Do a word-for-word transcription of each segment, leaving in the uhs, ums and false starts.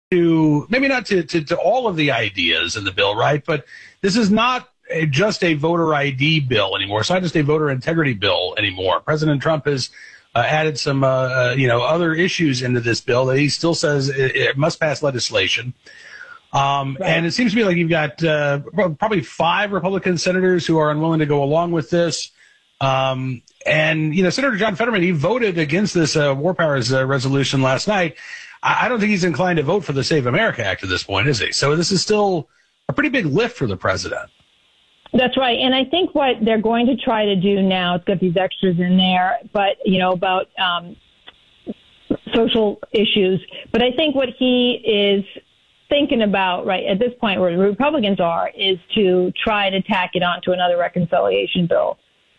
to maybe not to, to, to all of the ideas in the bill, right? But this is not a, just a voter I D bill anymore. It's not just a voter integrity bill anymore. President Trump has uh, added some, uh, uh, you know, other issues into this bill that he still says it, it must pass legislation. Um, right. And it seems to me like you've got uh, probably five Republican senators who are unwilling to go along with this. Um, and, you know, Senator John Fetterman, he voted against this uh, War Powers uh, resolution last night. I, I don't think he's inclined to vote for the Save America Act at this point, is he? So this is still a pretty big lift for the president. That's right. And I think what they're going to try to do now, it's got these extras in there, but, you know, about um, social issues. But I think what he is thinking about right at this point where the Republicans are is to try to tack it on to another reconciliation bill.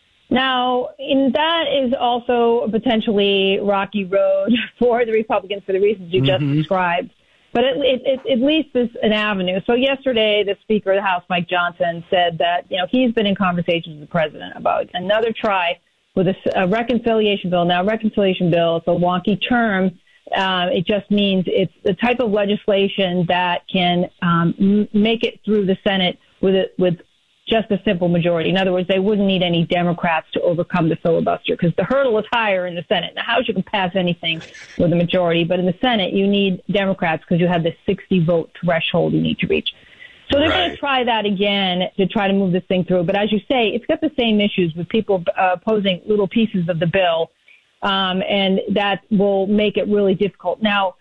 Now, and that is also a potentially rocky road for the Republicans for the reasons you mm-hmm. just described. But it, it, it, at least it's an avenue. So yesterday, the Speaker of the House, Mike Johnson, said that, you know, he's been in conversations with the president about another try with a, a reconciliation bill. Now, reconciliation bill, it's a wonky term. Uh, it just means it's the type of legislation that can um, m- make it through the Senate with a, with just a simple majority. In other words, they wouldn't need any Democrats to overcome the filibuster because the hurdle is higher in the Senate. In the House, you can pass anything with a majority, but in the Senate, you need Democrats because you have the sixty vote threshold you need to reach. So they're right. going to try that again to try to move this thing through. But as you say, it's got the same issues with people uh, opposing little pieces of the bill. Um, and that will make it really difficult. Now,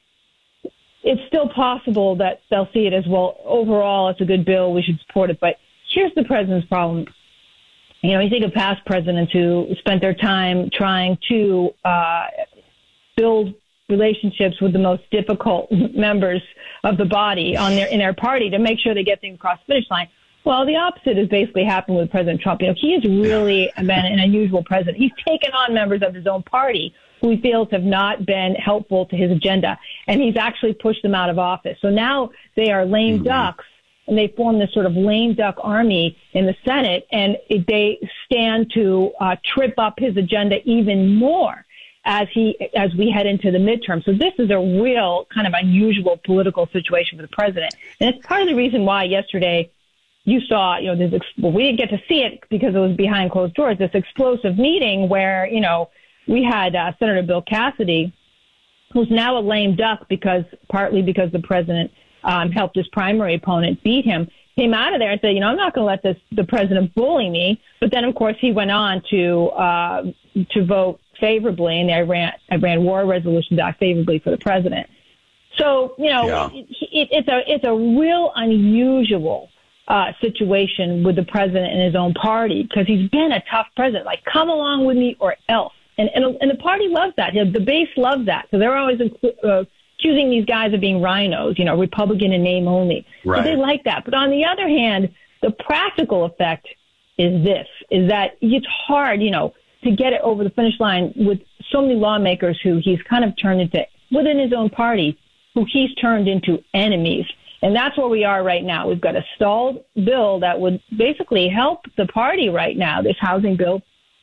it's still possible that they'll see it as, well, overall, it's a good bill, we should support it. But here's the president's problem. You know, you think of past presidents who spent their time trying to uh, build relationships with the most difficult members of the body on their in their party to make sure they get things across the finish line. Well, the opposite has basically happened with President Trump. You know, he has really been an unusual president. He's taken on members of his own party who he feels have not been helpful to his agenda, and he's actually pushed them out of office. So now they are lame mm-hmm. ducks, and they form this sort of lame duck army in the Senate, and they stand to uh, trip up his agenda even more as he as we head into the midterm. So this is a real kind of unusual political situation for the president, and it's part of the reason why yesterday you saw, you know, this, well, we didn't get to see it because it was behind closed doors, this explosive meeting where, you know, we had uh, Senator Bill Cassidy, who's now a lame duck because partly because the president um, helped his primary opponent beat him, came out of there and said, you know, I'm not going to let this the president bully me. But then, of course, he went on to uh, to vote favorably in the Iran, Iran War Resolution Act favorably for the president. So, you know, yeah. it, it, it's a it's a real unusual Uh, situation with the president and his own party because he's been a tough president. Like, come along with me or else. And and, and the party loves that. The base loves that. So they're always uh, accusing these guys of being rhinos, you know, Republican in name only. Right. So they like that. But on the other hand, the practical effect is this, is that it's hard, you know, to get it over the finish line with so many lawmakers who he's kind of turned into, within his own party, who he's turned into enemies. And that's where we are right now. We've got a stalled bill that would basically help the party right now, this housing bill.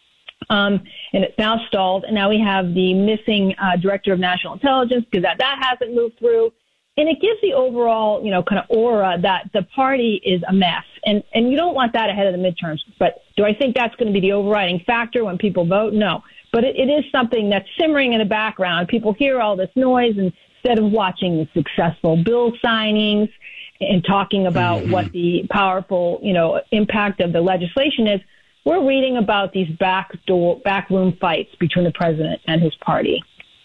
Um, and it's now stalled. And now we have the missing uh, director of national intelligence because that, that hasn't moved through. And it gives the overall, you know, kind of aura that the party is a mess. And, and you don't want that ahead of the midterms. But do I think that's going to be the overriding factor when people vote? No. But it, it is something that's simmering in the background. People hear all this noise and instead of watching the successful bill signings and talking about mm-hmm. what the powerful, you know, impact of the legislation is, we're reading about these backdoor, backroom fights between the president and his party.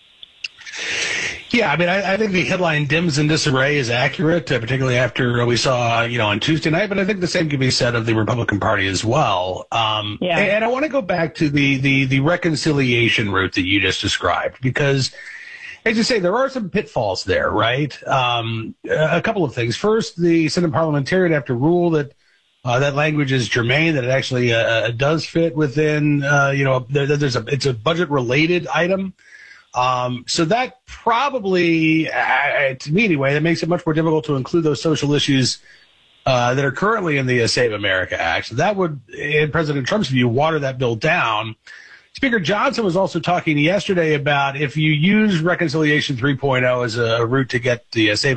Yeah, I mean, I, I think the headline dims and disarray is accurate, uh, particularly after we saw, you know, on Tuesday night. But I think the same can be said of the Republican Party as well. Um, yeah. And, and I want to go back to the, the, the reconciliation route that you just described, because as you say, there are some pitfalls there, right? Um, a couple of things. First, the Senate parliamentarian have to rule that uh, that language is germane, that it actually uh, does fit within, uh, you know, there, there's a it's a budget-related item. Um, so that probably, uh, to me anyway, that makes it much more difficult to include those social issues uh, that are currently in the uh, Save America Act. So that would, in President Trump's view, water that bill down. Speaker Johnson was also talking yesterday about if you use Reconciliation three point oh as a route to get the uh, Save